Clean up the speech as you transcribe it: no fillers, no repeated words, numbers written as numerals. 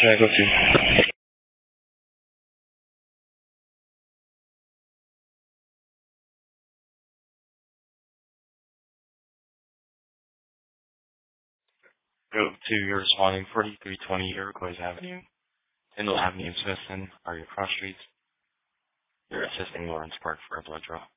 can I help you? Go to your responding 4320 Iroquois Avenue, Tyndall Avenue, Smithson are your cross streets. You're assisting Lawrence Park for a blood draw.